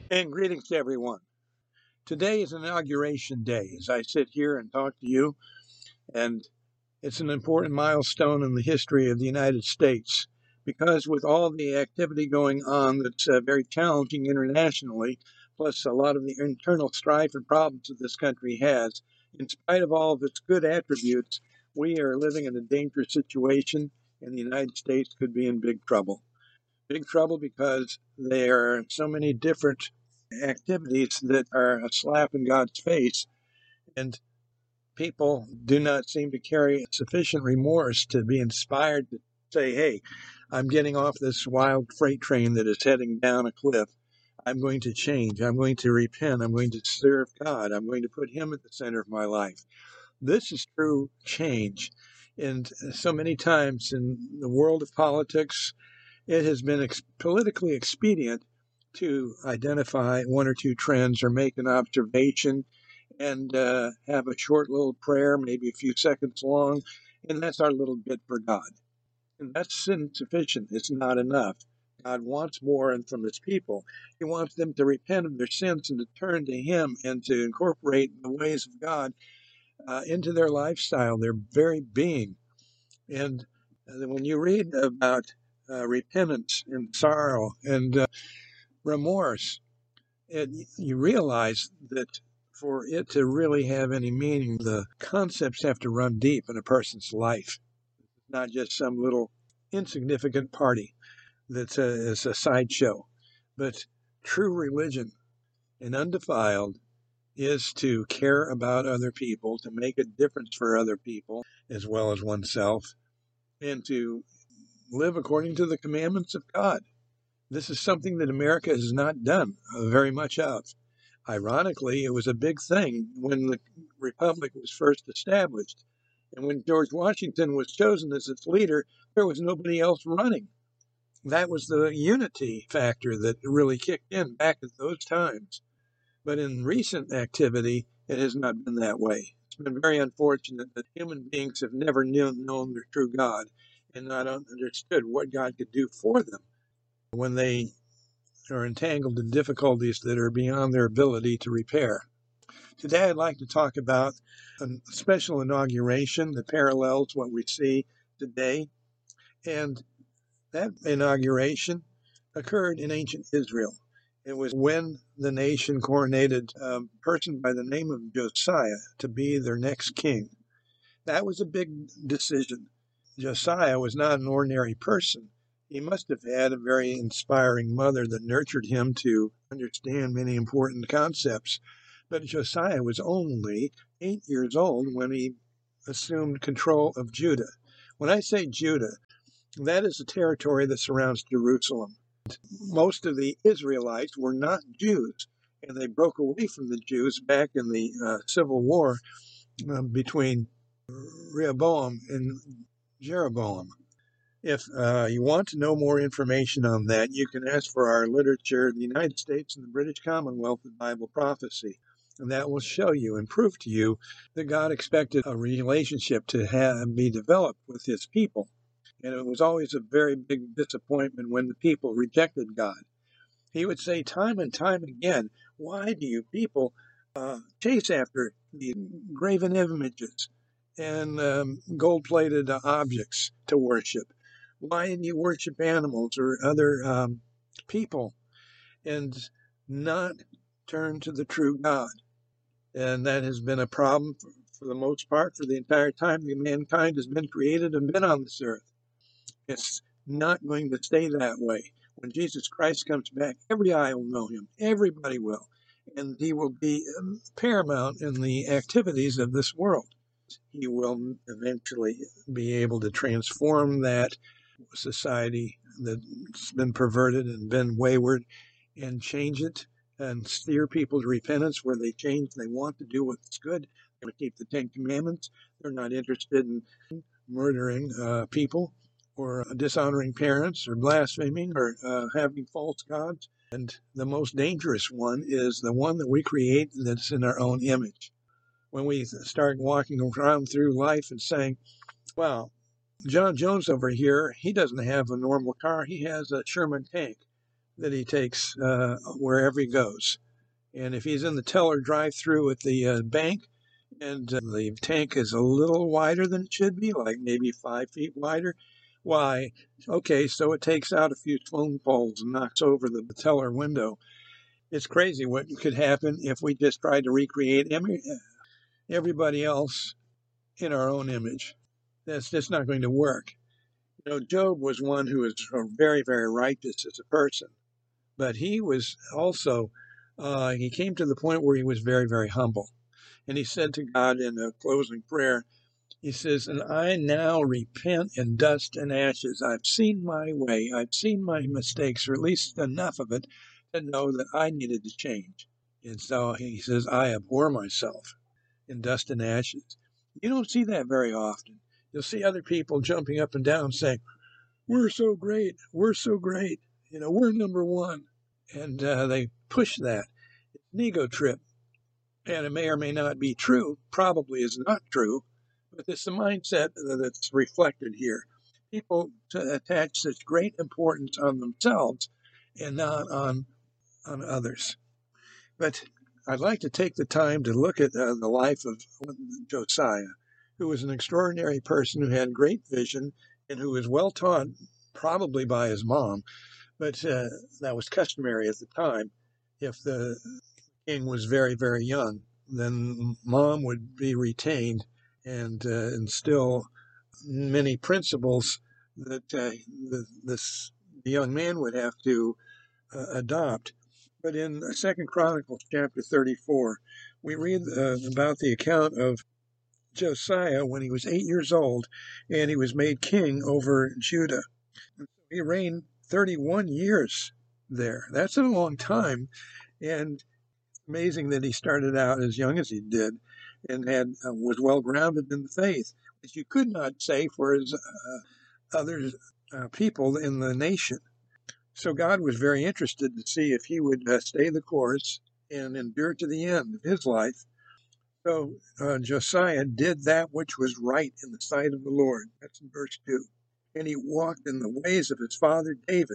And greetings to everyone. Today is Inauguration Day as I sit here and talk to you, and it's an important milestone in the history of the United States because with all the activity going on that's very challenging internationally, plus a lot of the internal strife and problems that this country has, in spite of all of its good attributes, we are living in a dangerous situation, and the United States could be in big trouble. Big trouble because there are so many different activities that are a slap in God's face, and people do not seem to carry sufficient remorse to be inspired to say, hey, I'm getting off this wild freight train that is heading down a cliff. I'm going to change. I'm going to repent. I'm going to serve God. I'm going to put Him at the center of my life. This is true change. And so many times in the world of politics, it has been politically expedient to identify one or two trends or make an observation and have a short little prayer, maybe a few seconds long, and that's our little bit for God. And that's insufficient. It's not enough. God wants more and from His people. He wants them to repent of their sins and to turn to Him and to incorporate the ways of God into their lifestyle, their very being. And when you read about repentance and sorrow and remorse, you realize that for it to really have any meaning, the concepts have to run deep in a person's life, not just some little insignificant party that is a sideshow. But true religion and undefiled is to care about other people, to make a difference for other people as well as oneself, and to live according to the commandments of God. This is something that America has not done very much of. Ironically, it was a big thing when the Republic was first established. And when George Washington was chosen as its leader, there was nobody else running. That was the unity factor that really kicked in back at those times. But in recent activity, it has not been that way. It's been very unfortunate that human beings have never known their true God and not understood what God could do for them when they are entangled in difficulties that are beyond their ability to repair. Today, I'd like to talk about a special inauguration that parallels what we see today. And that inauguration occurred in ancient Israel. It was when the nation coronated a person by the name of Josiah to be their next king. That was a big decision. Josiah was not an ordinary person. He must have had a very inspiring mother that nurtured him to understand many important concepts. But Josiah was only 8 years old when he assumed control of Judah. When I say Judah, that is the territory that surrounds Jerusalem. Most of the Israelites were not Jews, and they broke away from the Jews back in the civil war between Rehoboam and Jeroboam. If you want to know more information on that, you can ask for our literature, the United States and the British Commonwealth of Bible Prophecy. And that will show you and prove to you that God expected a relationship to be developed with His people. And it was always a very big disappointment when the people rejected God. He would say time and time again, why do you people chase after these graven images and gold-plated objects to worship? Why do you worship animals or other people and not turn to the true God? And that has been a problem for the most part for the entire time that mankind has been created and been on this earth. It's not going to stay that way. When Jesus Christ comes back, every eye will know Him. Everybody will. And He will be paramount in the activities of this world. He will eventually be able to transform that society that's been perverted and been wayward and change it and steer people to repentance where they change. They want to do what's good. They want to keep the Ten Commandments. They're not interested in murdering people or dishonoring parents or blaspheming or having false gods. And the most dangerous one is the one that we create that's in our own image. When we start walking around through life and saying, well, John Jones over here, he doesn't have a normal car. He has a Sherman tank. that he takes wherever he goes. And if he's in the teller drive-through at the bank, and the tank is a little wider than it should be, like maybe 5 feet wider, why, okay, so it takes out a few phone poles and knocks over the teller window. It's crazy what could happen if we just tried to recreate everybody else in our own image. That's just not going to work. You know, Job was one who was very, very righteous as a person, but he was also, he came to the point where he was very, very humble. And he said to God in a closing prayer, he says, "And I now repent in dust and ashes. I've seen my way. I've seen my mistakes, or at least enough of it to know that I needed to change." And so he says, "I abhor myself in dust and ashes." You don't see that very often. You'll see other people jumping up and down saying, "We're so great. We're so great. You know, we're number one." And they push that. It's an ego trip. And it may or may not be true, probably is not true, but it's the mindset that's reflected here. People attach such great importance on themselves and not on others. But I'd like to take the time to look at the life of Josiah, who was an extraordinary person who had great vision and who was well taught, probably by his mom, but that was customary at the time. If the king was very, very young, then mom would be retained and instill many principles that the young man would have to adopt. But in 2 Chronicles chapter 34, we read about the account of Josiah when he was 8 years old, and he was made king over Judah. He reigned 31 years there. That's a long time, and amazing that he started out as young as he did and was well grounded in the faith, which you could not say for his other people in the nation. So God was very interested to see if he would stay the course and endure to the end of his life. So Josiah did that which was right in the sight of the Lord. That's in verse 2. And he walked in the ways of his father David.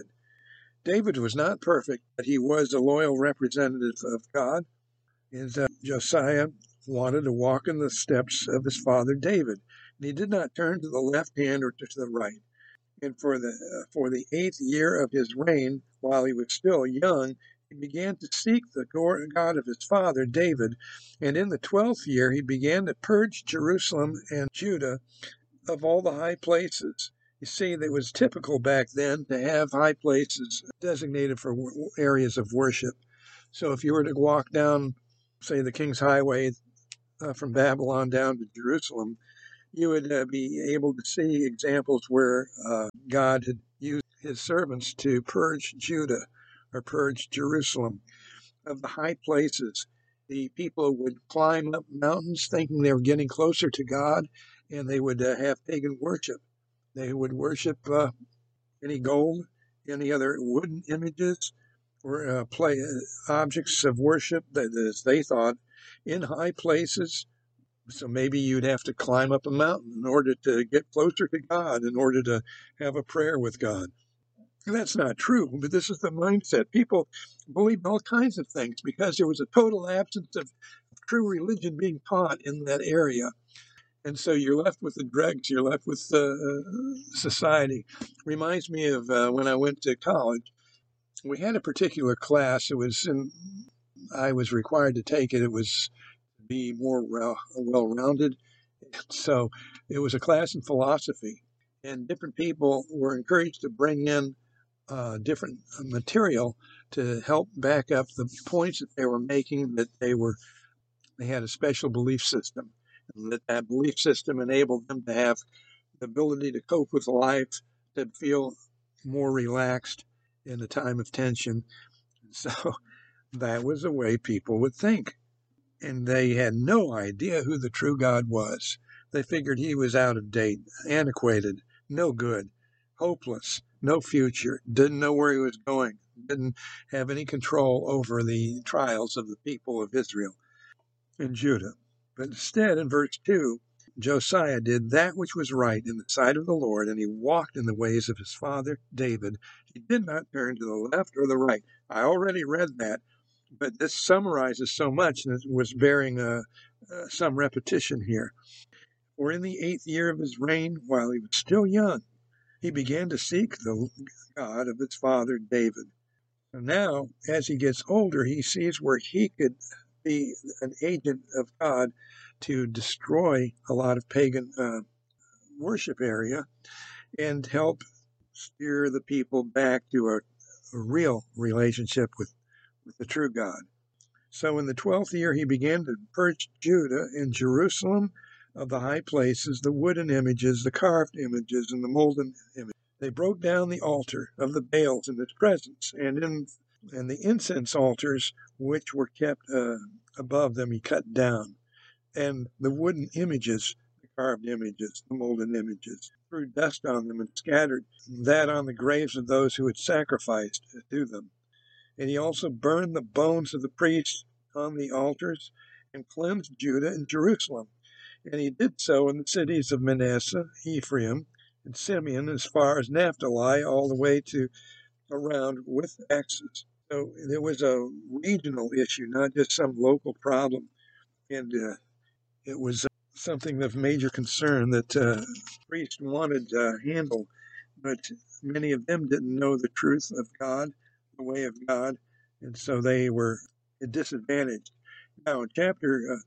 David was not perfect, but he was a loyal representative of God. And Josiah wanted to walk in the steps of his father David. And he did not turn to the left hand or to the right. And for the 8th year of his reign, while he was still young, he began to seek the God of his father David. And in the 12th year, he began to purge Jerusalem and Judah of all the high places. You see, it was typical back then to have high places designated for areas of worship. So if you were to walk down, say, the King's Highway from Babylon down to Jerusalem, you would be able to see examples where God had used his servants to purge Judah or purge Jerusalem of the high places. The people would climb up mountains thinking they were getting closer to God, and they would have pagan worship. They would worship any gold, any other wooden images, or objects of worship that, as they thought, in high places. So maybe you'd have to climb up a mountain in order to get closer to God, in order to have a prayer with God. And that's not true, but this is the mindset. People believed all kinds of things because there was a total absence of true religion being taught in that area. And so you're left with the dregs, you're left with society. Reminds me of when I went to college. We had a particular class. I was required to take it. It was be more well-rounded. So it was a class in philosophy, and different people were encouraged to bring in different material to help back up the points that they were making, that they had a special belief system, and that belief system enabled them to have the ability to cope with life, to feel more relaxed in a time of tension. So that was the way people would think. And they had no idea who the true God was. They figured he was out of date, antiquated, no good, hopeless, no future, didn't know where he was going, didn't have any control over the trials of the people of Israel and Judah. But instead, in verse 2, Josiah did that which was right in the sight of the Lord, and he walked in the ways of his father David. He did not turn to the left or the right. I already read that, but this summarizes so much that it was bearing some repetition here. For in the 8th year of his reign, while he was still young, he began to seek the God of his father David. So now, as he gets older, he sees where he could be an agent of God to destroy a lot of pagan worship area and help steer the people back to a real relationship with the true God. So in the 12th year, he began to purge Judah and Jerusalem of the high places, the wooden images, the carved images, and the molten images. They broke down the altar of the Baals in its presence, and the incense altars which were kept above them he cut down, and the wooden images, the carved images, the molten images, threw dust on them and scattered that on the graves of those who had sacrificed to them. And he also burned the bones of the priests on the altars and cleansed Judah and Jerusalem. And he did so in the cities of Manasseh, Ephraim, and Simeon, as far as Naphtali, all the way to around with axes. So there was a regional issue, not just some local problem. And it was something of major concern that priests wanted handled, but many of them didn't know the truth of God, the way of God, and so they were disadvantaged. Now, in chapter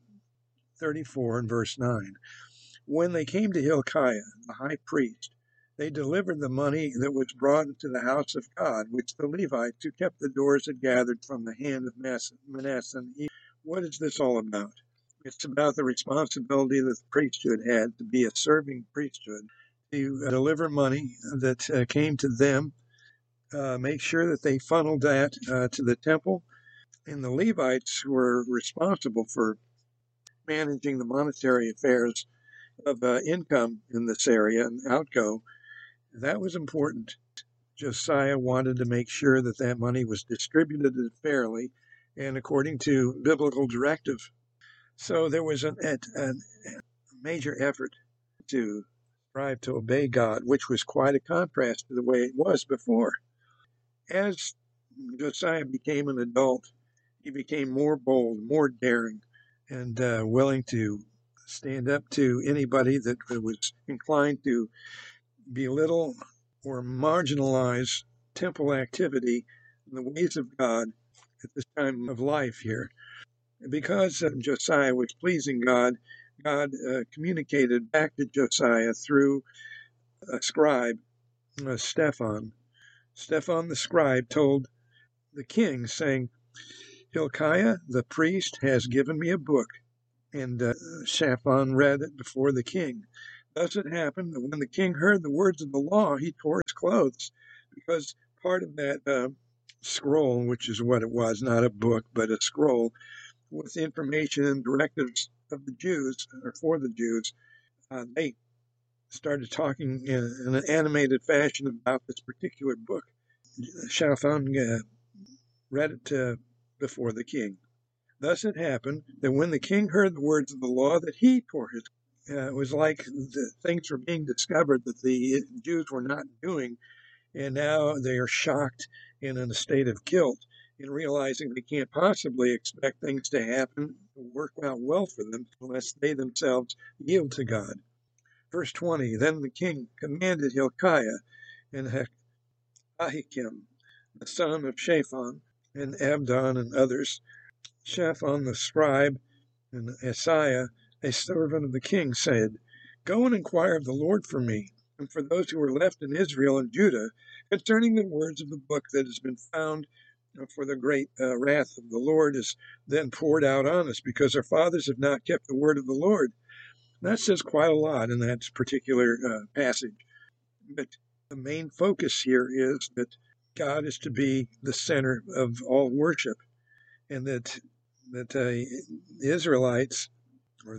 34 and verse 9, when they came to Hilkiah, the high priest, they delivered the money that was brought into the house of God, which the Levites who kept the doors had gathered from the hand of Manasseh. What is this all about? It's about the responsibility that the priesthood had to be a serving priesthood, to deliver money that came to them, make sure that they funneled that to the temple. And the Levites were responsible for managing the monetary affairs of income in this area and outgo. That was important. Josiah wanted to make sure that that money was distributed fairly and according to biblical directive. So there was a major effort to strive to obey God, which was quite a contrast to the way it was before. As Josiah became an adult, he became more bold, more daring, and willing to stand up to anybody that was inclined to belittle or marginalize temple activity in the ways of God at this time of life here. Because Josiah was pleasing God, God communicated back to Josiah through a scribe, Shaphan. Shaphan the scribe told the king, saying, Hilkiah the priest has given me a book. And Shaphan read it before the king. Thus it happened that when the king heard the words of the law, he tore his clothes, because part of that scroll, which is what it was, not a book, but a scroll, with information and directives of the Jews, or for the Jews, they started talking in an animated fashion about this particular book. Shaphan read it before the king. Thus it happened that when the king heard the words of the law, that he tore his. It was like the things were being discovered that the Jews were not doing, and now they are shocked and in a state of guilt in realizing they can't possibly expect things to happen, work out well for them, unless they themselves yield to God. Verse 20, then the king commanded Hilkiah and Ahikam, the son of Shaphan, and Abdon and others, Shaphan the scribe, and Asaiah, a servant of the king, said, go and inquire of the Lord for me, and for those who are left in Israel and Judah, concerning the words of the book that has been found, for the great wrath of the Lord is then poured out on us, because our fathers have not kept the word of the Lord. And that says quite a lot in that particular passage. But the main focus here is that God is to be the center of all worship, and that the Israelites, or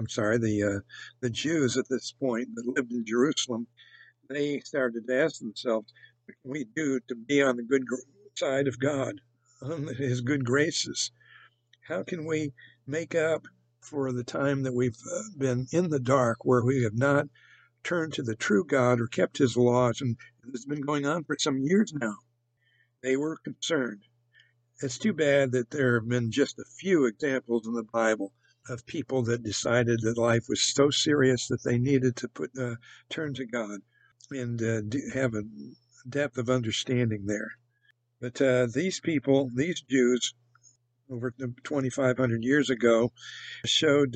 the Jews at this point that lived in Jerusalem, they started to ask themselves, what can we do to be on the good side of God, on his good graces? How can we make up for the time that we've been in the dark, where we have not turned to the true God or kept his laws, and it's been going on for some years now. They were concerned. It's too bad that there have been just a few examples in the Bible of people that decided that life was so serious that they needed to turn to God and have a depth of understanding there. But these people, these Jews, over 2,500 years ago, showed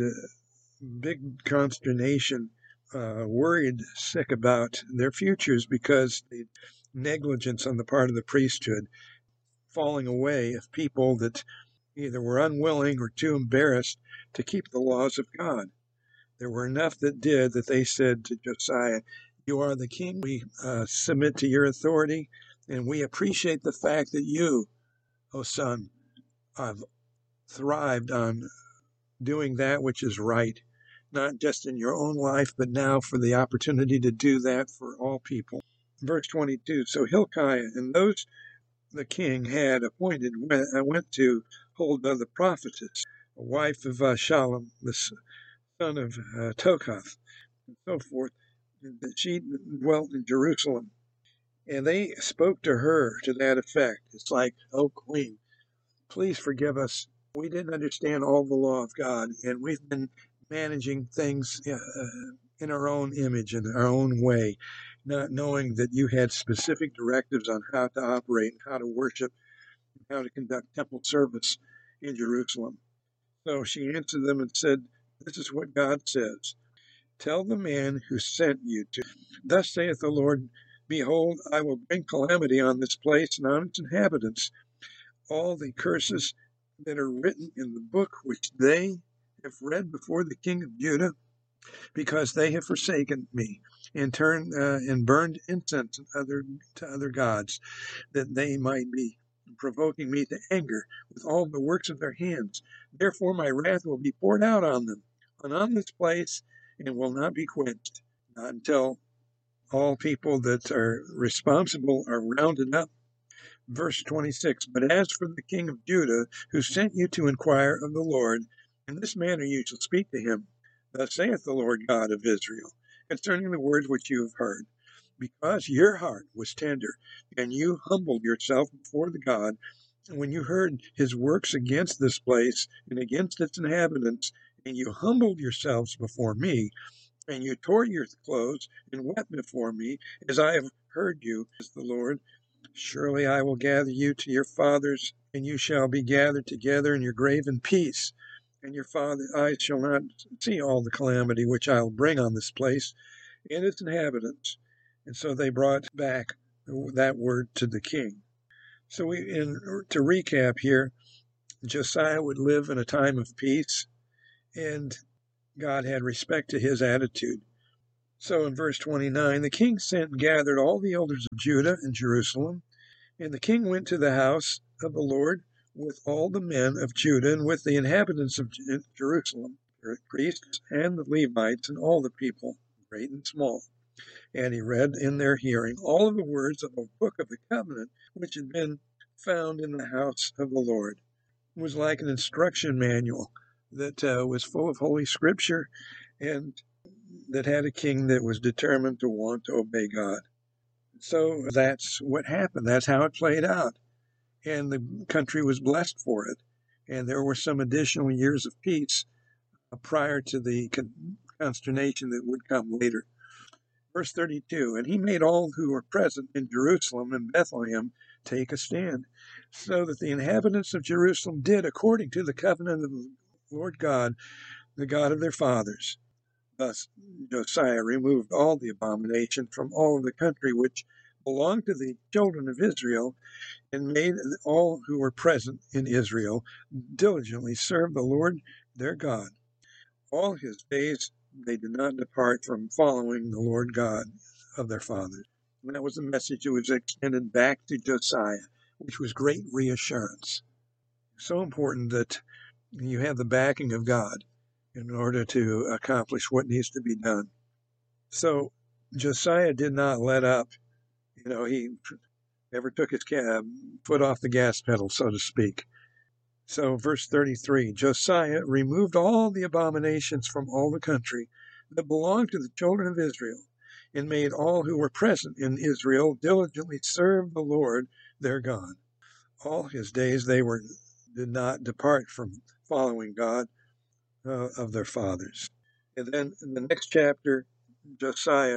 big consternation, worried sick about their futures because the negligence on the part of the priesthood, falling away of people that either were unwilling or too embarrassed to keep the laws of God. There were enough that did, that they said to Josiah, "You are the king. We submit to your authority, and we appreciate the fact that you, O son, have thrived on doing that which is right, not just in your own life, but now for the opportunity to do that for all people." Verse 22, so Hilkiah and those the king had appointed went to Huldah the prophetess, a wife of Shallum, the son of Tokath, and so forth, that she dwelt in Jerusalem. And they spoke to her to that effect. It's like, "Oh, queen, please forgive us. We didn't understand all the law of God, and we've been managing things in our own image, in our own way, not knowing that you had specific directives on how to operate, how to worship, and how to conduct temple service in Jerusalem." So she answered them and said, "This is what God says. Tell the man who sent you to, thus saith the Lord, behold, I will bring calamity on this place and on its inhabitants. All the curses that are written in the book which they have read before the king of Judah, because they have forsaken me and turned and burned incense to other gods, that they might be provoking me to anger with all the works of their hands. Therefore my wrath will be poured out on them and on this place, and will not be quenched, not until all people that are responsible are rounded up." Verse 26, but as for the king of Judah, who sent you to inquire of the Lord, in this manner you shall speak to him. Thus saith the Lord God of Israel, concerning the words which you have heard. Because your heart was tender, and you humbled yourself before the God, and when you heard his works against this place and against its inhabitants, and you humbled yourselves before me, and you tore your clothes and wept before me, as I have heard you, says the Lord, surely I will gather you to your fathers, and you shall be gathered together in your grave in peace. And your father's eyes shall not see all the calamity which I will bring on this place and its inhabitants. And so they brought back that word to the king. So to recap here, Josiah would live in a time of peace, and God had respect to his attitude. So in verse 29, the king sent and gathered all the elders of Judah and Jerusalem, and the king went to the house of the Lord with all the men of Judah and with the inhabitants of Jerusalem, the priests and the Levites and all the people, great and small. And he read in their hearing all of the words of the book of the covenant which had been found in the house of the Lord. It was like an instruction manual that was full of Holy Scripture, and that had a king that was determined to want to obey God. So that's what happened. That's how it played out. And the country was blessed for it. And there were some additional years of peace prior to the consternation that would come later. Verse 32, and he made all who were present in Jerusalem and Bethlehem take a stand, so that the inhabitants of Jerusalem did according to the covenant of the Lord God, the God of their fathers. Thus Josiah removed all the abomination from all of the country which belonged to the children of Israel, and made all who were present in Israel diligently serve the Lord their God. All his days they did not depart from following the Lord God of their fathers. And that was the message that was extended back to Josiah, which was great reassurance. So important that you have the backing of God in order to accomplish what needs to be done. So Josiah did not let up. He never took his foot off the gas pedal, so to speak. So, verse 33, Josiah removed all the abominations from all the country that belonged to the children of Israel, and made all who were present in Israel diligently serve the Lord their God. All his days they did not depart from following God of their fathers. And then in the next chapter, Josiah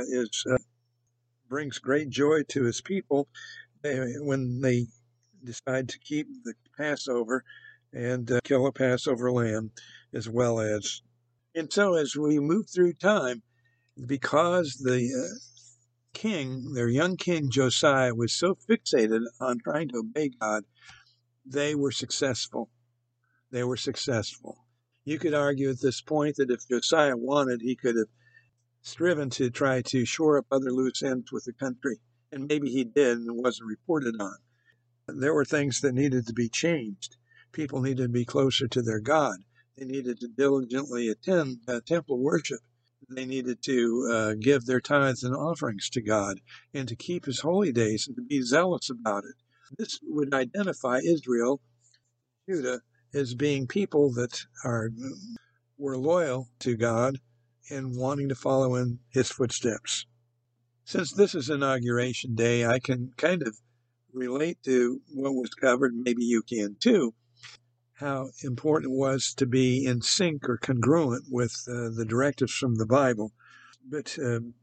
brings great joy to his people when they decide to keep the Passover and kill a Passover lamb as well as. And so as we move through time, because the their young king Josiah, was so fixated on trying to obey God, they were successful. They were successful. You could argue at this point that if Josiah wanted, he could have striven to try to shore up other loose ends with the country. And maybe he did, and it wasn't reported on. There were things that needed to be changed. People needed to be closer to their God. They needed to diligently attend temple worship. They needed to give their tithes and offerings to God and to keep his holy days and to be zealous about it. This would identify Israel, Judah, as being people that were loyal to God and wanting to follow in his footsteps. Since this is Inauguration Day, I can kind of relate to what was covered, maybe you can too, how important it was to be in sync or congruent with the directives from the Bible. But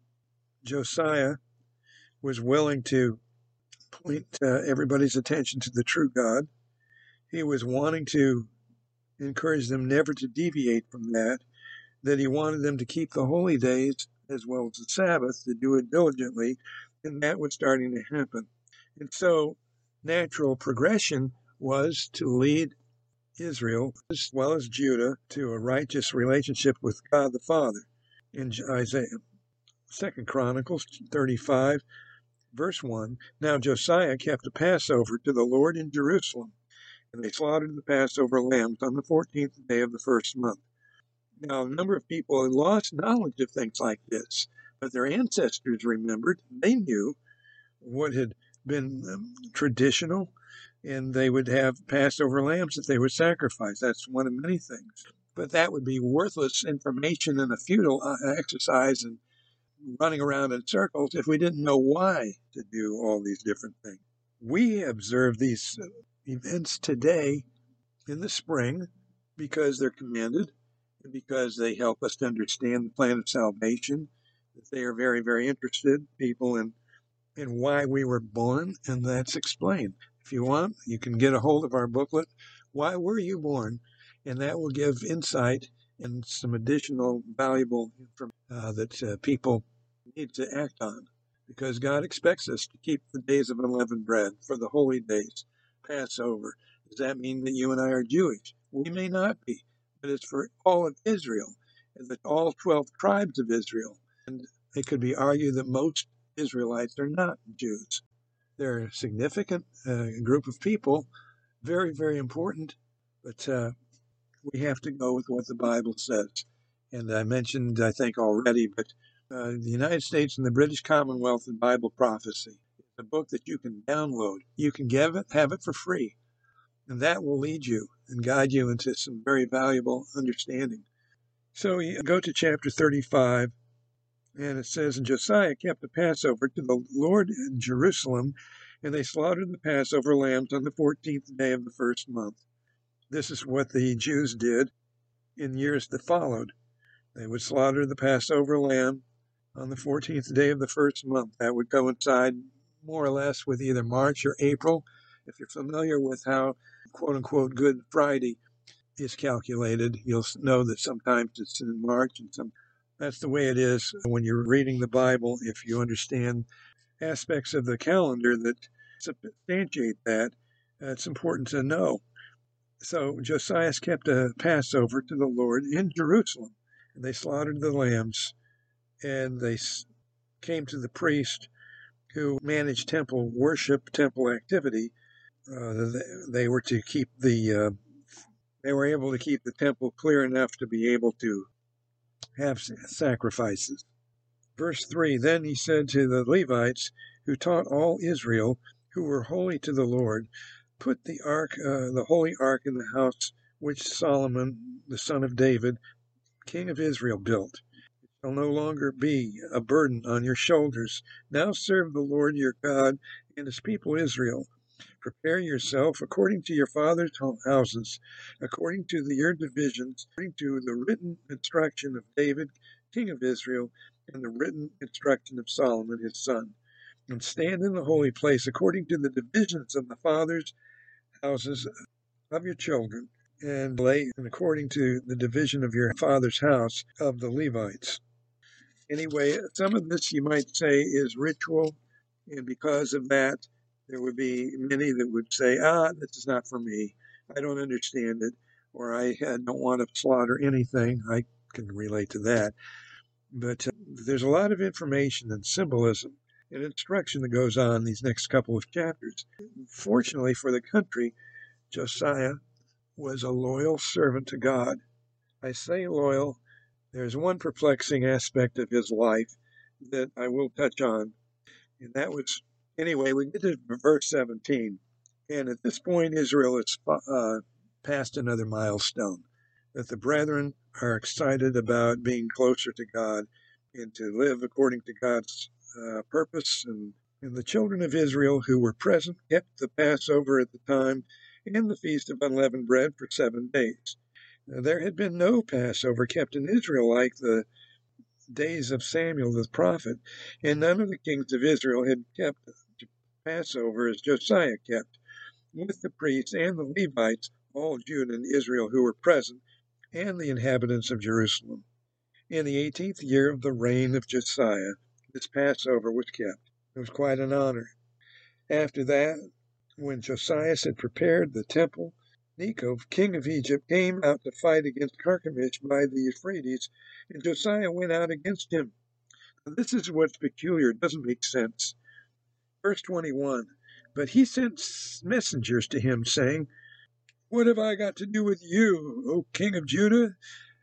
Josiah was willing to point everybody's attention to the true God. He was wanting to encourage them never to deviate from that he wanted them to keep the holy days as well as the Sabbath, to do it diligently, and that was starting to happen. And so natural progression was to lead Israel as well as Judah to a righteous relationship with God the Father. In Isaiah, 2 Chronicles 35, verse 1, Now Josiah kept a Passover to the Lord in Jerusalem, and they slaughtered the Passover lambs on the 14th day of the first month. Now, a number of people had lost knowledge of things like this, but their ancestors remembered. They knew what had been traditional, and they would have Passover lambs that they would sacrifice. That's one of many things. But that would be worthless information and a futile exercise and running around in circles if we didn't know why to do all these different things. We observe these events today in the spring because they're commanded, and because they help us to understand the plan of salvation. That they are very, very interested people in why we were born, and that's explained. If you want, you can get a hold of our booklet, Why Were You Born? And that will give insight and some additional valuable information that people need to act on, because God expects us to keep the days of unleavened bread for the holy days, Passover. Does that mean that you and I are Jewish? We may not be, but it's for all of Israel, and all 12 tribes of Israel. And it could be argued that most Israelites are not Jews. They're a significant group of people, very, very important, but we have to go with what the Bible says. And I mentioned, I think already, but the United States and the British Commonwealth and Bible Prophecy. It's a book that you can download. You can have it for free. And that will lead you and guide you into some very valuable understanding. So you go to chapter 35, and it says, And Josiah kept the Passover to the Lord in Jerusalem, and they slaughtered the Passover lambs on the 14th day of the first month. This is what the Jews did in years that followed. They would slaughter the Passover lamb on the 14th day of the first month. That would coincide more or less with either March or April. If you're familiar with how, quote-unquote, Good Friday is calculated, you'll know that sometimes it's in March and that's the way it is when you're reading the Bible. If you understand aspects of the calendar that substantiate that, it's important to know. So Josiah kept a Passover to the Lord in Jerusalem. And they slaughtered the lambs, and they came to the priest who managed temple worship, temple activity. They were to keep they were able to keep the temple clear enough to be able to have sacrifices. Verse 3, Then he said to the Levites who taught all Israel, who were holy to the Lord, put the ark, the holy ark, in the house which Solomon, the son of David, king of Israel, built. It shall no longer be a burden on your shoulders. Now serve the Lord your God and his people Israel. Prepare yourself according to your father's houses, according to your divisions, according to the written instruction of David, king of Israel, and the written instruction of Solomon his son. And stand in the holy place according to the divisions of the fathers' houses of your children, and according to the division of your father's house of the Levites. Anyway, some of this you might say is ritual, and because of that, there would be many that would say, this is not for me. I don't understand it, or I don't want to slaughter anything. I can relate to that. But there's a lot of information and symbolism and instruction that goes on in these next couple of chapters. Fortunately for the country, Josiah was a loyal servant to God. I say loyal. There's one perplexing aspect of his life that I will touch on, and that was, anyway, we get to verse 17, and at this point, Israel has passed another milestone, that the brethren are excited about being closer to God and to live according to God's purpose. And the children of Israel who were present kept the Passover at the time and the Feast of Unleavened Bread for 7 days. There had been no Passover kept in Israel like the days of Samuel the prophet, and none of the kings of Israel had kept Passover as Josiah kept, with the priests and the Levites, all Judah and Israel who were present, and the inhabitants of Jerusalem. In the 18th year of the reign of Josiah, this Passover was kept. It was quite an honor. After that, when Josiah had prepared the temple, Necho, king of Egypt, came out to fight against Carchemish by the Euphrates, and Josiah went out against him. Now, this is what's peculiar. It doesn't make sense. Verse 21, but he sent messengers to him, saying, what have I got to do with you, O king of Judah?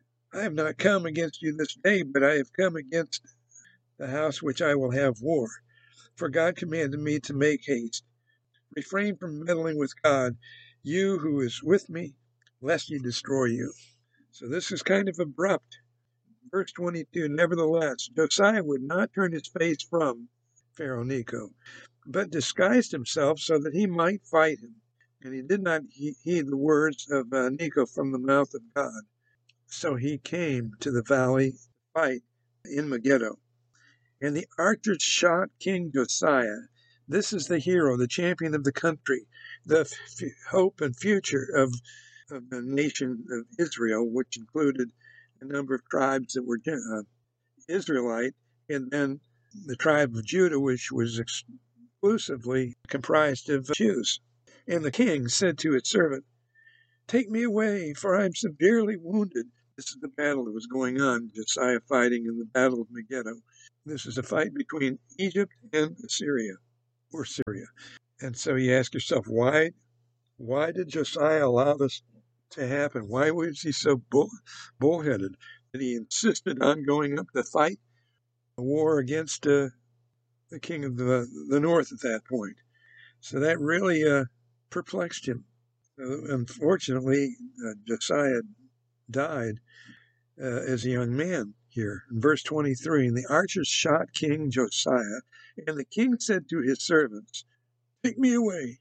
I have not come against you this day, but I have come against the house which I will have war. For God commanded me to make haste. Refrain from meddling with God, you who is with me, lest he destroy you. So this is kind of abrupt. Verse 22, nevertheless, Josiah would not turn his face from Pharaoh Necho, but disguised himself so that he might fight him. And he did not heed the words of Necho from the mouth of God. So he came to the valley to fight in Megiddo. And the archers shot King Josiah. This is the hero, the champion of the country, the hope and future of the nation of Israel, which included a number of tribes that were Israelite, and then the tribe of Judah, which was exclusively comprised of Jews. And the king said to his servant, take me away, for I am severely wounded. This is the battle that was going on, Josiah fighting in the Battle of Megiddo. This is a fight between Egypt and Syria. And so you ask yourself, why did Josiah allow this to happen? Why was he so bullheaded that he insisted on going up to fight a war against the king of the north at that point? So that really perplexed him. Unfortunately, Josiah died as a young man here. In verse 23, and the archers shot King Josiah, and the king said to his servants, take me away,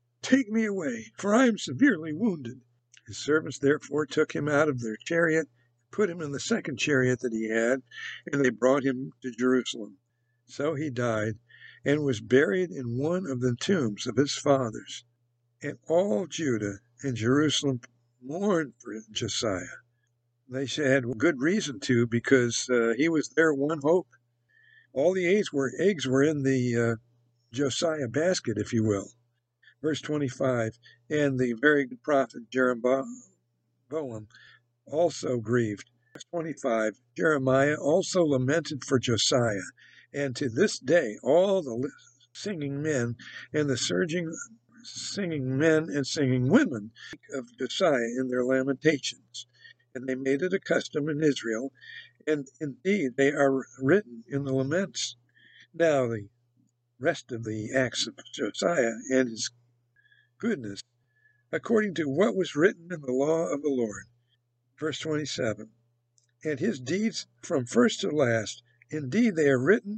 for I am severely wounded. His servants therefore took him out of their chariot, put him in the second chariot that he had, and they brought him to Jerusalem. So he died, and was buried in one of the tombs of his fathers. And all Judah and Jerusalem mourned for Josiah. They had good reason to, because he was their one hope. All the eggs were in the Josiah basket, if you will. Verse 25, and the very good prophet Jeroboam also grieved. Verse 25, Jeremiah also lamented for Josiah, and to this day all the singing men and the singing men and singing women of Josiah in their lamentations. And they made it a custom in Israel, and indeed they are written in the laments. Now the rest of the acts of Josiah and his goodness according to what was written in the law of the Lord. Verse 27. And his deeds from first to last, indeed they are written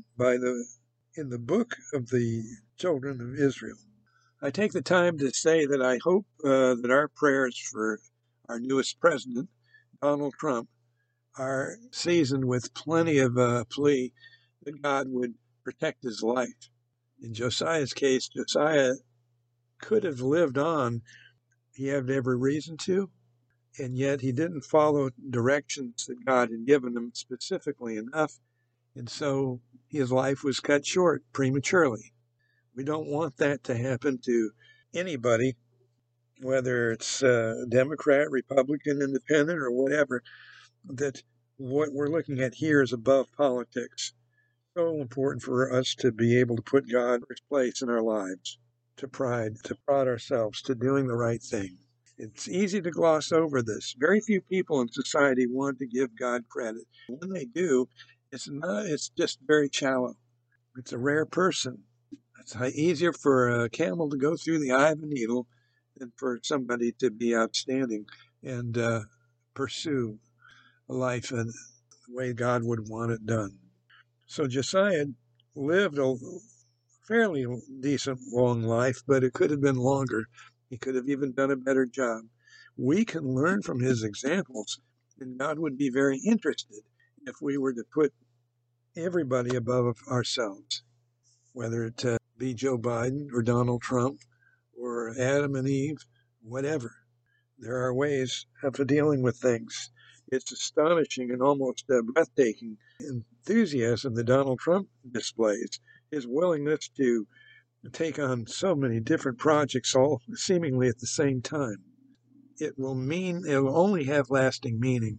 in the book of the children of Israel. I take the time to say that I hope that our prayers for our newest president, Donald Trump, are seasoned with plenty of plea that God would protect his life. In Josiah's case, Josiah could have lived on. He had every reason to, and yet he didn't follow directions that God had given him specifically enough, and so his life was cut short prematurely. We don't want that to happen to anybody, whether it's Democrat, Republican, Independent, or whatever, that what we're looking at here is above politics. So important for us to be able to put God in first place in our lives, to prod ourselves to doing the right thing. It's easy to gloss over this. Very few people in society want to give God credit. When they do, it's just very shallow. It's a rare person. It's easier for a camel to go through the eye of a needle than for somebody to be outstanding and pursue life in the way God would want it done. So Josiah lived a fairly decent long life, but it could have been longer. He could have even done a better job. We can learn from his examples, and God would be very interested if we were to put everybody above ourselves, whether it be Joe Biden or Donald Trump or Adam and Eve, whatever. There are ways of dealing with things. It's astonishing and almost breathtaking enthusiasm that Donald Trump displays, his willingness to take on so many different projects all seemingly at the same time. It will only have lasting meaning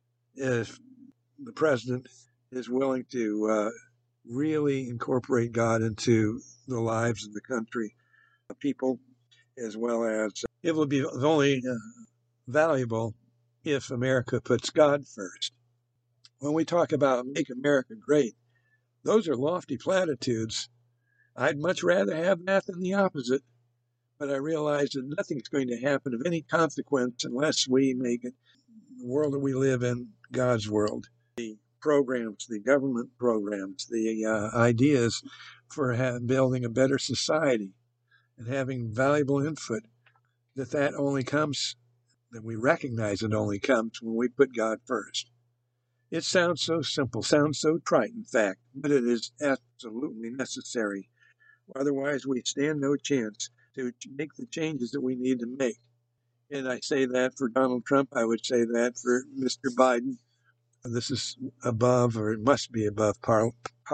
if the president is willing to really incorporate God into the lives of the country, people, as well as it will be only valuable if America puts God first. When we talk about make America great, those are lofty platitudes. I'd much rather have that than the opposite, but I realize that nothing's going to happen of any consequence unless we make it, the world that we live in, God's world. The programs, the government programs, the ideas for building a better society and having valuable input, that only comes, that we recognize it only comes when we put God first. It sounds so simple, sounds so trite, in fact, but it is absolutely necessary. Otherwise, we stand no chance to make the changes that we need to make. And I say that for Donald Trump. I would say that for Mr. Biden. This is above, or it must be above party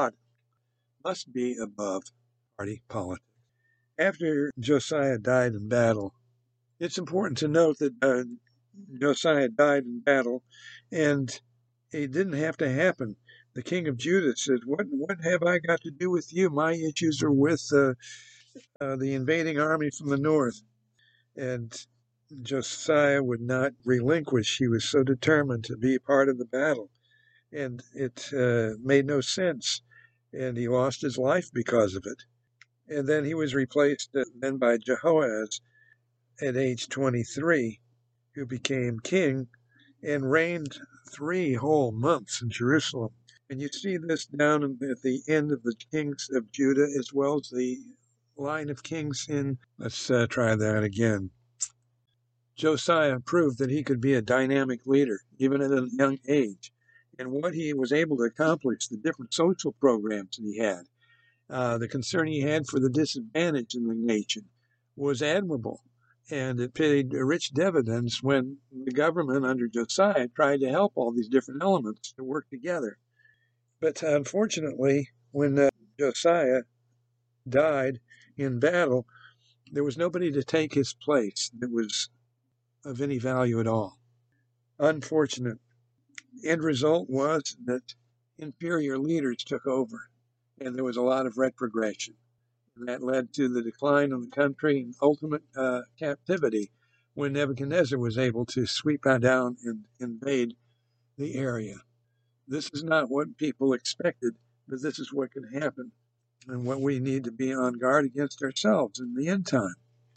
politics. After Josiah died in battle, it's important to note that Josiah died in battle, and it didn't have to happen. The king of Judah said, "What have I got to do with you? My issues are with the invading army from the north." And Josiah would not relinquish. He was so determined to be part of the battle, and it made no sense, and he lost his life because of it. And then he was replaced then by Jehoahaz at age 23, who became king and reigned 3 whole months in Jerusalem. And you see this down at the end of the kings of Judah, as well as the line of kings in, let's try that again. Josiah proved that he could be a dynamic leader, even at a young age. And what he was able to accomplish, the different social programs that he had, the concern he had for the disadvantaged in the nation, was admirable. And it paid rich dividends when the government under Josiah tried to help all these different elements to work together. But unfortunately, when Josiah died in battle, there was nobody to take his place that was of any value at all. Unfortunate. The end result was that inferior leaders took over, and there was a lot of retrogression. And that led to the decline of the country and ultimate captivity when Nebuchadnezzar was able to sweep down and invade the area. This is not what people expected, but this is what can happen and what we need to be on guard against ourselves in the end time.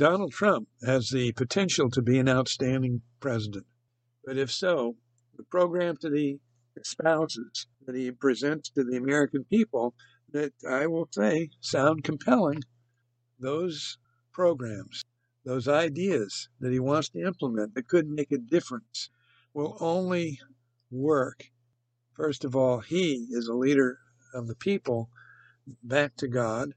Donald Trump has the potential to be an outstanding president. But if so, the programs that he espouses, that he presents to the American people, that I will say sound compelling, those programs, those ideas that he wants to implement that could make a difference will only work. First of all, he is a leader of the people back to God,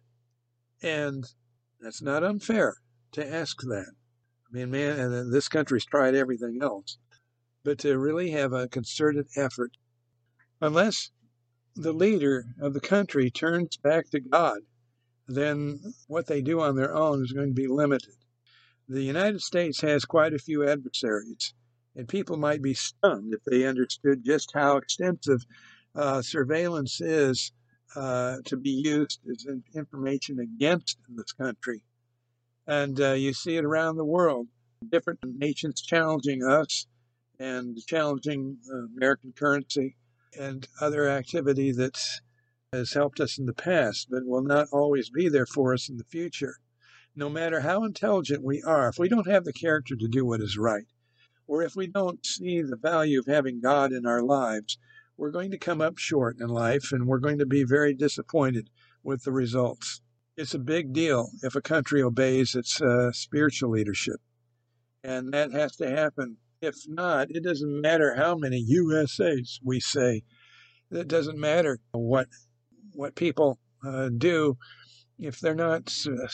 and that's not unfair to ask that. I mean, man, and this country's tried everything else, but to really have a concerted effort, unless the leader of the country turns back to God, then what they do on their own is going to be limited. The United States has quite a few adversaries, and people might be stunned if they understood just how extensive surveillance is to be used as information against this country. And you see it around the world, different nations challenging us and challenging American currency and other activity that has helped us in the past, but will not always be there for us in the future. No matter how intelligent we are, if we don't have the character to do what is right, or if we don't see the value of having God in our lives, we're going to come up short in life and we're going to be very disappointed with the results. It's a big deal if a country obeys its spiritual leadership, and that has to happen. If not, it doesn't matter how many USAs we say. It doesn't matter what people do if they're not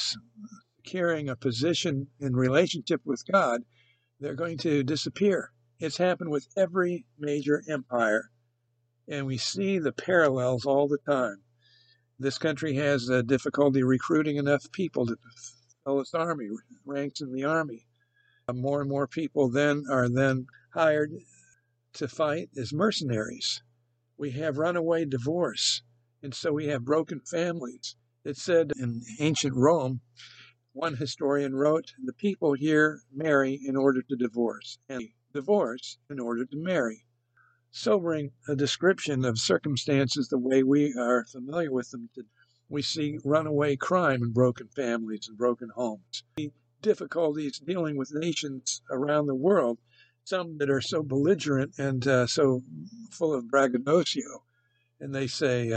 securing a position in relationship with God. They're going to disappear. It's happened with every major empire, and we see the parallels all the time. This country has difficulty recruiting enough people to fill its army, ranks in the army. More and more people then are hired to fight as mercenaries. We have runaway divorce, and so we have broken families. It said in ancient Rome, one historian wrote, the people here marry in order to divorce, and divorce in order to marry. Sobering a description of circumstances the way we are familiar with them today. We see runaway crime and broken families and broken homes. We see difficulties dealing with nations around the world, some that are so belligerent and so full of braggadocio. And they say,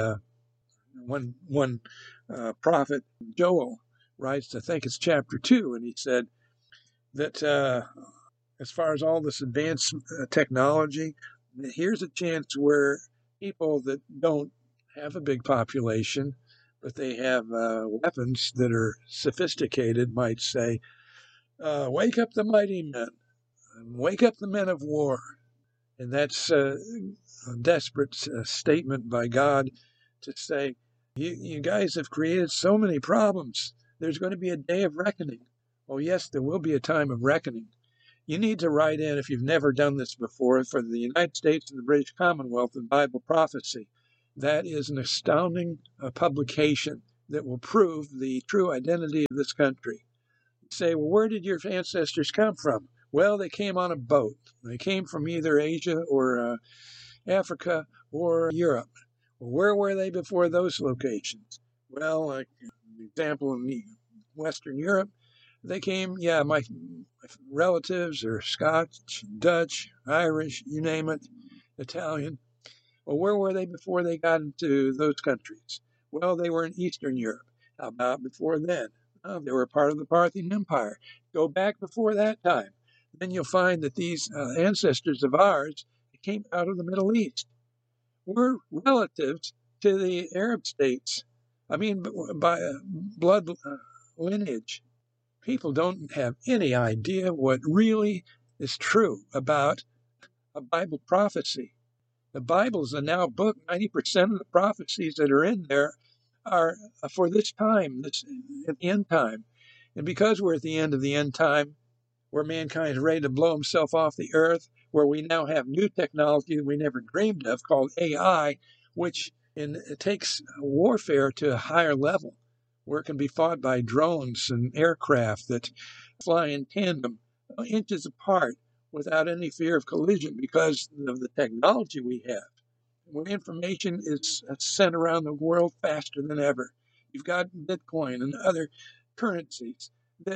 one prophet, Joel, writes, I think it's chapter 2, and he said that as far as all this advanced technology, here's a chance where people that don't have a big population, but they have weapons that are sophisticated, might say, wake up the mighty men, wake up the men of war. And that's a desperate statement by God to say, you guys have created so many problems. There's going to be a day of reckoning. Oh, yes, there will be a time of reckoning. You need to write in, if you've never done this before, for the United States and the British Commonwealth and Bible Prophecy. That is an astounding publication that will prove the true identity of this country. You say, well, where did your ancestors come from? Well, they came on a boat. They came from either Asia or Africa or Europe. Well, where were they before those locations? Well, like an example in Western Europe, they came, my relatives are Scotch, Dutch, Irish, you name it, Italian. Well, where were they before they got into those countries? Well, they were in Eastern Europe. How about before then? Oh, they were part of the Parthian Empire. Go back before that time. Then you'll find that these ancestors of ours came out of the Middle East. We're relatives to the Arab states. I mean, by blood lineage. People don't have any idea what really is true about a Bible prophecy. The Bible is a now book. 90% of the prophecies that are in there are for this time, this at the end time. And because we're at the end of the end time, where mankind is ready to blow himself off the earth, where we now have new technology that we never dreamed of called AI, which it takes warfare to a higher level, where it can be fought by drones and aircraft that fly in tandem, inches apart, without any fear of collision because of the technology we have. Where information is sent around the world faster than ever. You've got Bitcoin and other currencies that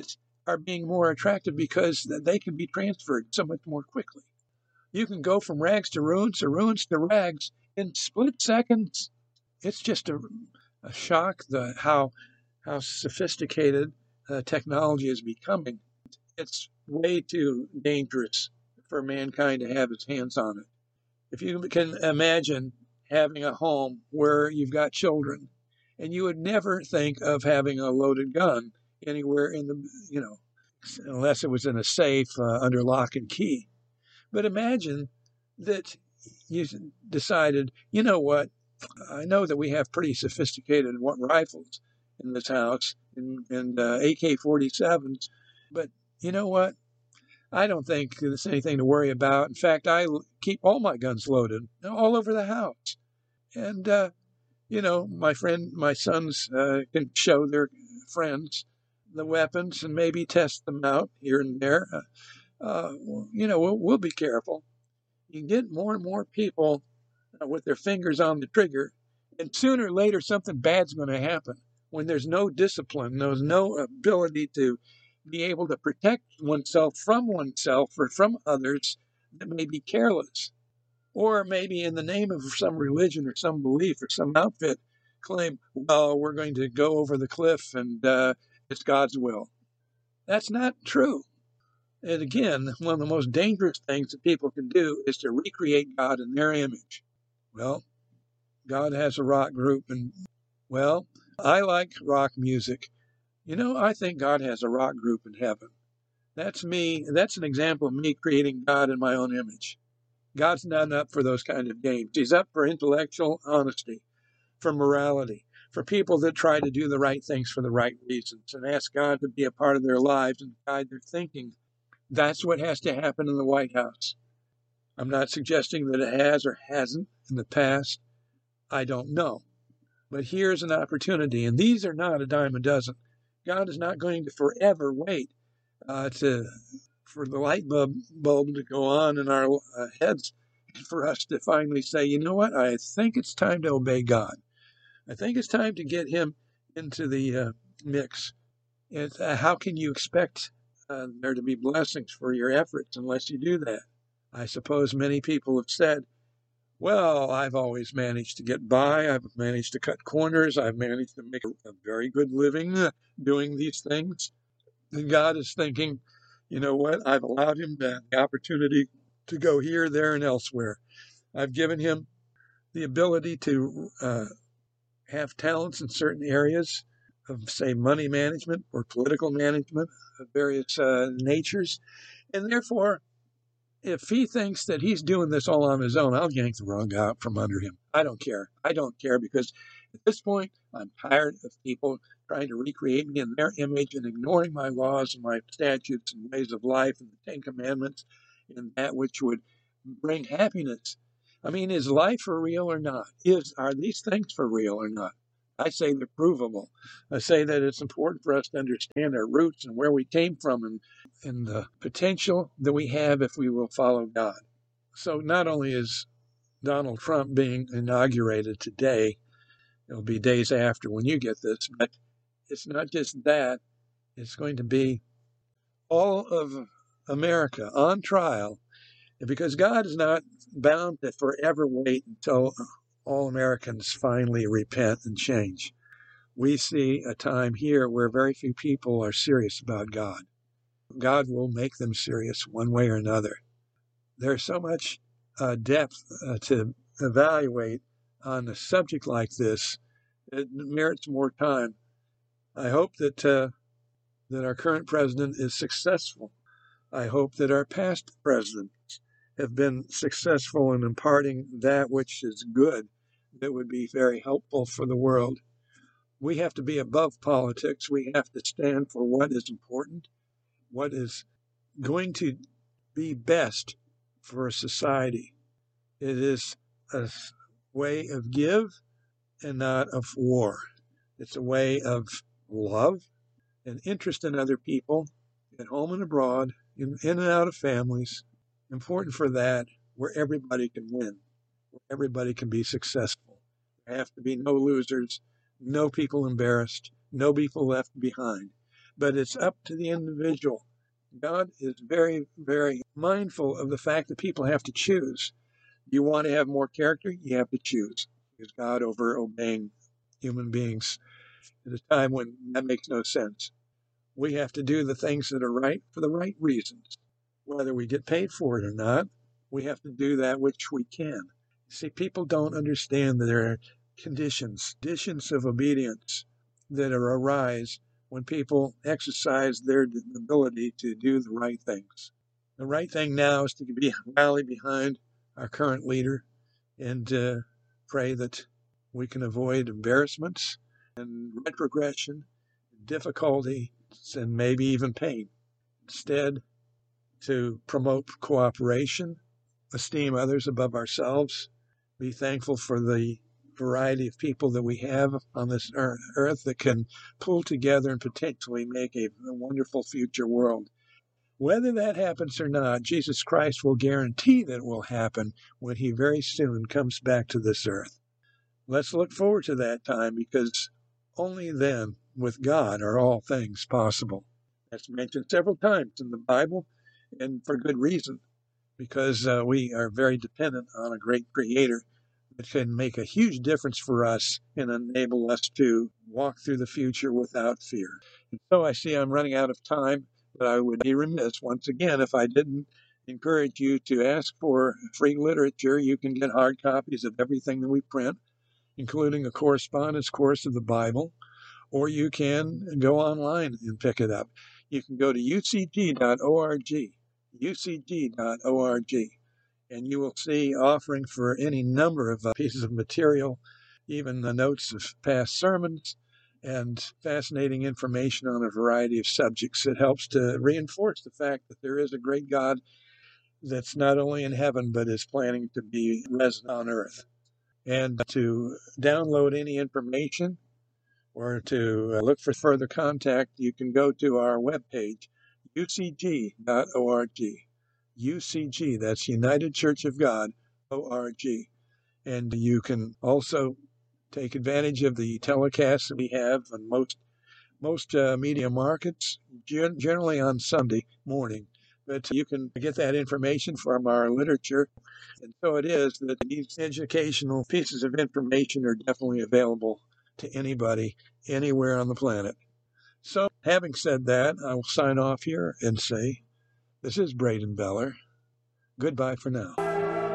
are being more attractive because they can be transferred so much more quickly. You can go from rags to ruins to rags in split seconds. It's just a shock how sophisticated technology is becoming. It's way too dangerous for mankind to have its hands on it. If you can imagine having a home where you've got children, and you would never think of having a loaded gun anywhere in the, unless it was in a safe under lock and key. But imagine that you decided, you know what, I know that we have pretty sophisticated rifles in this house and AK-47s, but you know what? I don't think there's anything to worry about. In fact, I keep all my guns loaded all over the house. And, my sons can show their friends the weapons and maybe test them out here and there. We'll be careful. You get more and more people with their fingers on the trigger, and sooner or later something bad's going to happen when there's no discipline, there's no ability to be able to protect oneself or from others that may be careless, or maybe in the name of some religion or some belief or some outfit claim, well, we're going to go over the cliff and it's God's will. That's not true. And again, one of the most dangerous things that people can do is to recreate God in their image. Well, God has a rock group, and, well, I like rock music. I think God has a rock group in heaven. That's me. That's an example of me creating God in my own image. God's not up for those kind of games. He's up for intellectual honesty, for morality, for people that try to do the right things for the right reasons and ask God to be a part of their lives and guide their thinking. That's what has to happen in the White House. I'm not suggesting that it has or hasn't in the past. I don't know. But here's an opportunity, and these are not a dime a dozen. God is not going to forever wait for the light bulb to go on in our heads for us to finally say, you know what, I think it's time to obey God. I think it's time to get him into the mix. How can you expect there to be blessings for your efforts unless you do that? I suppose many people have said, well, I've always managed to get by. I've managed to cut corners. I've managed to make a very good living doing these things. And God is thinking, you know what? I've allowed him the opportunity to go here, there, and elsewhere. I've given him the ability to have talents in certain areas of, say, money management or political management of various natures. And therefore, if he thinks that he's doing this all on his own, I'll yank the rug out from under him. I don't care. I don't care because at this point, I'm tired of people trying to recreate me in their image and ignoring my laws and my statutes and ways of life and the Ten Commandments and that which would bring happiness. I mean, is life for real or not? Are these things for real or not? I say they're provable. I say that it's important for us to understand our roots and where we came from and the potential that we have if we will follow God. So not only is Donald Trump being inaugurated today, it'll be days after when you get this, but it's not just that. It's going to be all of America on trial because God is not bound to forever wait until all Americans finally repent and change. We see a time here where very few people are serious about God. God will make them serious one way or another. There's so much depth to evaluate on a subject like this. It merits more time. I hope that our current president is successful. I hope that our past presidents have been successful in imparting that which is good that would be very helpful for the world. We have to be above politics. We have to stand for what is important, what is going to be best for a society. It is a way of give and not of war. It's a way of love and interest in other people, at home and abroad, in and out of families. Important for that, where everybody can win, where everybody can be successful. There have to be no losers, no people embarrassed, no people left behind. but it's up to the individual. God is very, very mindful of the fact that people have to choose. You want to have more character, you have to choose. Is God over obeying human beings at a time when that makes no sense? We have to do the things that are right for the right reasons. Whether we get paid for it or not, we have to do that which we can. See, people don't understand that there are conditions of obedience that arise when people exercise their ability to do the right things. The right thing now is to rally behind our current leader and pray that we can avoid embarrassments and retrogression, difficulty, and maybe even pain. Instead, to promote cooperation, esteem others above ourselves, be thankful for the variety of people that we have on this earth that can pull together and potentially make a wonderful future world. Whether that happens or not, Jesus Christ will guarantee that it will happen when he very soon comes back to this earth. Let's look forward to that time, because only then, with God, are all things possible. That's mentioned several times in the Bible, and for good reason, because we are very dependent on a great creator that can make a huge difference for us and enable us to walk through the future without fear. And so I see I'm running out of time, but I would be remiss once again if I didn't encourage you to ask for free literature. You can get hard copies of everything that we print, including a correspondence course of the Bible, or you can go online and pick it up. You can go to ucg.org, ucg.org, and you will see offering for any number of pieces of material, even the notes of past sermons, and fascinating information on a variety of subjects. It helps to reinforce the fact that there is a great God that's not only in heaven, but is planning to be resident on earth. And to download any information or to look for further contact, you can go to our webpage, ucg.org. UCG, that's United Church of God, ORG. And you can also take advantage of the telecasts that we have on most media markets, generally on Sunday morning. But you can get that information from our literature. And so it is that these educational pieces of information are definitely available to anybody, anywhere on the planet. So, having said that, I will sign off here and say, this is Braden Beller. Goodbye for now.